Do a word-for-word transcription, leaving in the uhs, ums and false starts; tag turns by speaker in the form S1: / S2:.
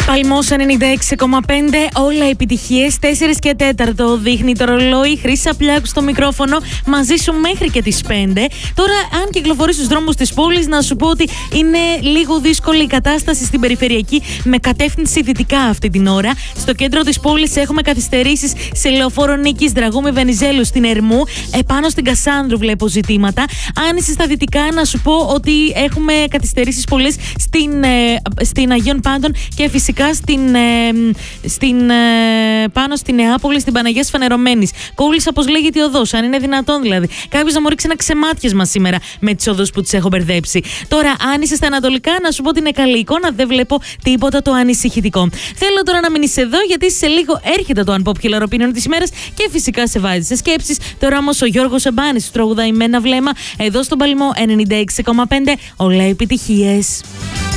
S1: Παλμός ενενήντα έξι κόμμα πέντε, όλα επιτυχίες, τέσσερα και τέσσερα δείχνει το ρολόι. Χρύσα Πλιάκου στο μικρόφωνο, μαζί σου μέχρι και τις πέντε. Τώρα, αν κυκλοφορείς στους δρόμους της πόλης, να σου πω ότι είναι λίγο δύσκολη η κατάσταση στην περιφερειακή με κατεύθυνση δυτικά αυτή την ώρα. Στο κέντρο της πόλης έχουμε καθυστερήσεις σε λεωφόρο Νίκης, Δραγούμη, Βενιζέλου, στην Ερμού. Επάνω στην Κασάνδρου βλέπω ζητήματα. Αν είσαι στα δυτικά, να σου πω ότι έχουμε καθυστερήσεις πολλές στην, ε, στην Αγίων Πάντων και φυσικά στην, ε, στην, ε, πάνω στην Νεάπολη, στην Παναγίας Φανερωμένης. Κόλλησα, όπως λέγεται η οδός, αν είναι δυνατόν δηλαδή. Κάποιος να μου ρίξει ένα ξεμάτιασμα σήμερα με τις οδούς που τις έχω μπερδέψει. Τώρα, αν είσαι στα ανατολικά, να σου πω ότι είναι καλή εικόνα, δεν βλέπω τίποτα το ανησυχητικό. Θέλω τώρα να μείνεις εδώ, γιατί σε λίγο έρχεται το Unpopular Opinion της ημέρας και φυσικά σε βάζει σε σκέψεις. Τώρα όμως ο Γιώργος Εμπάνης τραγουδάει με ένα βλέμμα εδώ στον Παλμό ενενήντα έξι κόμμα πέντε. Όλα επιτυχίες.